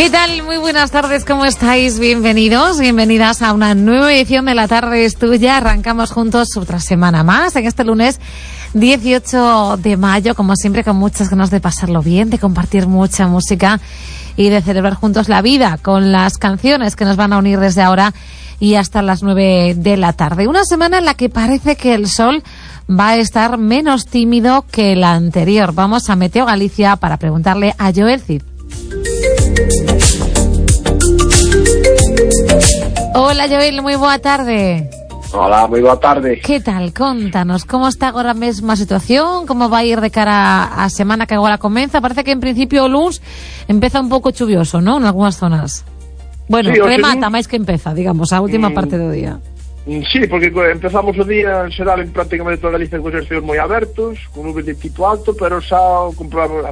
¿Qué tal? Muy buenas tardes, ¿cómo estáis? Bienvenidos, bienvenidas a una nueva edición de La Tarde es Tuya. Arrancamos juntos otra semana más en este lunes 18 de mayo, como siempre, con muchas ganas de pasarlo bien, de compartir mucha música y de celebrar juntos la vida con las canciones que nos van a unir desde ahora y hasta las 9 de la tarde. Una semana en la que parece que el sol va a estar menos tímido que la anterior. Vamos a Meteo Galicia para preguntarle a Joel Cid. Hola Joel, moi boa tarde. Hola, moi boa tarde. Que tal? Contanos, como está agora a mesma situación? Como vai ir de cara a semana que agora comeza? Parece que en principio o luns empeza un pouco chuvioso, non? En algunhas zonas. Bueno, sí, remata máis que empeza, digamos, a última parte do día. Sí, porque empezamos o día en xeral en prácticamente toda Galicia con os céus moi abertos, con nubes de tipo alto, pero xa comprobamos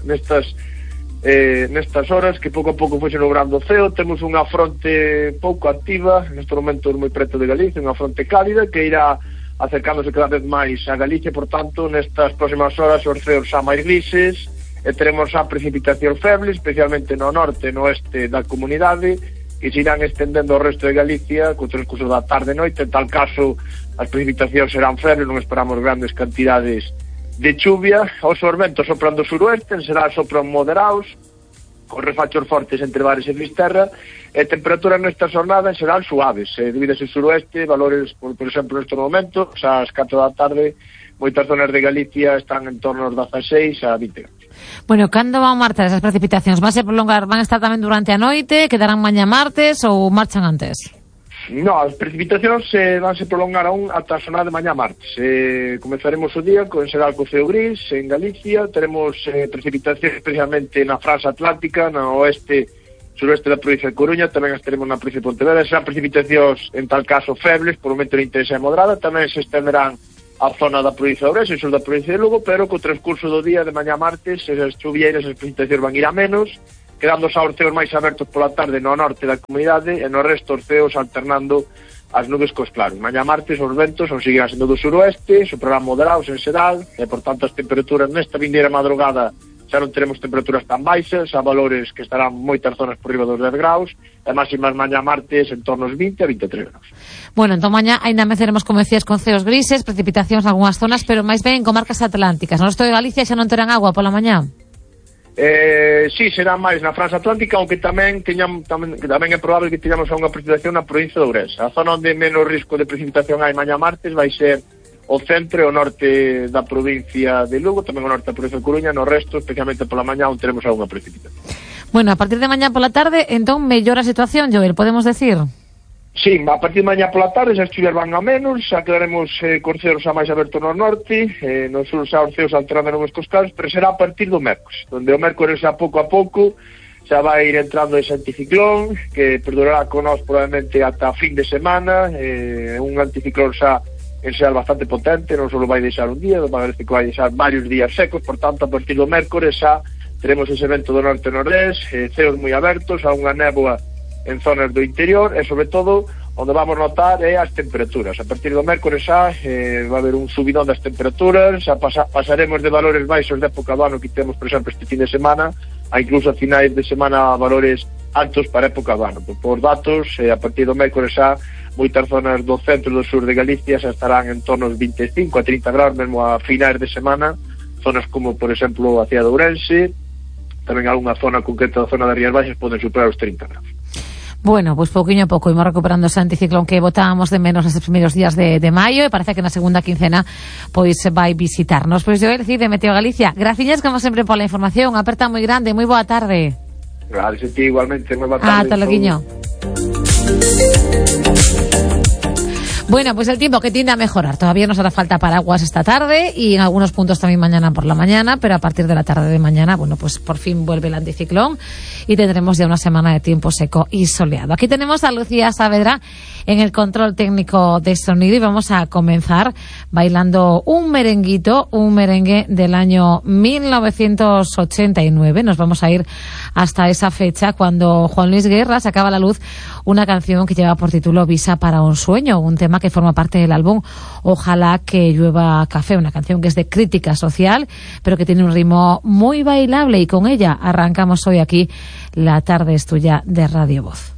nestas horas que pouco a pouco foi logrando o ceo. Temos unha fronte pouco activa neste momento moi preto de Galicia, unha fronte cálida que irá acercándose cada vez máis a Galicia. Por tanto, nestas próximas horas os ceos xa máis grises e teremos xa precipitacións febles, especialmente no norte e no oeste da comunidade, que se irán estendendo ao resto de Galicia co transcurso da tarde e noite. En tal caso as precipitacións serán febles, non esperamos grandes cantidades de chuvia. Os ventos sopran do suroeste, en xeral sopran moderados, con refachos fortes entre Bares e Fisterra, e temperaturas nesta jornada en xeral suaves, debido ao suroeste, valores, por exemplo, neste momento, ás 4 da tarde, moitas zonas de Galicia están en torno aos 16 a 20 grados. Bueno, cando van marchar esas precipitacións? Van a estar tamén durante a noite? Quedarán mañá martes ou marchan antes? No, as precipitacións vanse prolongar aún ata a xornada de mañá martes. Comezaremos o día con xeral co ceo gris en Galicia. Teremos precipitacións especialmente na franja atlántica, no oeste, suroeste da provincia de Coruña. Tamén as teremos na provincia de Pontevedra. Serán precipitacións en tal caso febles, por un momento de intensidade moderada. Tamén se estenderán a zona da provincia de Ourense e sur da provincia de Lugo, pero co transcurso do día de mañá martes as chuvieiras, as precipitacións van ir a menos, quedando xa os ceos máis abertos pola tarde no norte da comunidade e no resto os ceos alternando as nubes cos claros. Mañá martes os ventos seguirán sendo do suroeste, soprarán moderados en xeral e, por tanto, as temperaturas nesta vindeira madrugada xa non teremos temperaturas tan baixas, a valores que estarán moitas zonas por riba dos 10 graus e máximas mañá martes en torno aos 20 a 23 graus. Bueno, entón mañá ainda ameceremos, como decías, con ceos grises, precipitacións en algunhas zonas, pero máis ben en comarcas atlánticas. No resto de Galicia xa non terán agua pola mañá? Sí, será máis na franja atlántica, aunque tamén é probable que teñamos unha precipitación na provincia de Ourense. A zona onde menos risco de precipitación hai mañá martes vai ser o centro e o norte da provincia de Lugo, tamén o norte da provincia de Coruña. No resto, especialmente pola mañá, onde teremos algunha precipitación. Bueno, a partir de mañá pola tarde, entón, mellora a situación, Joel, podemos decir? Sí, a partir de mañá pola tarde xa chuvias van a menos, xa quedaremos con ceos xa máis abertos no norte, no sur xa os ceos alternando nubes cos claros, pero será a partir do mércores, donde o mércores xa pouco a pouco xa vai ir entrando ese anticiclón, que perdurará con nós probablemente ata fin de semana, un anticiclón xa en xeral bastante potente, non só vai deixar un día, parece que vai deixar varios días secos. Por tanto, a partir do mércores xa teremos ese vento do norte e nordeste, ceos moi abertos, a unha néboa en zonas do interior e, sobre todo, onde vamos notar é as temperaturas. A partir do mércores xa vai haber un subidón das temperaturas, xa pasaremos de valores baixos de época do ano que temos, por exemplo, este fin de semana, a incluso a finais de semana valores altos para a época do ano. Por datos, a partir do mércores xa moitas zonas do centro e do sur de Galicia xa estarán en torno aos 25 a 30 graus, mesmo a finais de semana, zonas como, por exemplo, a cidade de Ourense, tamén algunha zona concreta da zona das Rías Baixas poden superar os 30 graus. Bueno, pues pouquinho a pouco imos recuperando ese anticiclón que botábamos de menos nestes primeiros días de maio e parece que na segunda quincena pois vai visitarnos. Pois Joel Cid de Meteo Galicia, graciñas como sempre pola información, aperta moi grande, moi boa tarde. Gracias a ti igualmente, moi boa tarde. Ata loquiño. Bueno, pues el tiempo que tiende a mejorar. Todavía nos hará falta paraguas esta tarde y en algunos puntos también mañana por la mañana, pero a partir de la tarde de mañana, bueno, pues por fin vuelve el anticiclón y tendremos ya una semana de tiempo seco y soleado. Aquí tenemos a Lucía Saavedra en el control técnico de sonido y vamos a comenzar bailando un merengue del año 1989. Nos vamos a ir hasta esa fecha cuando Juan Luis Guerra sacaba a la luz una canción que lleva por título Visa para un sueño, un tema tema que forma parte del álbum Ojalá que llueva café, una canción que es de crítica social, pero que tiene un ritmo muy bailable, y con ella arrancamos hoy aquí La tarde es tuya de Radio Voz.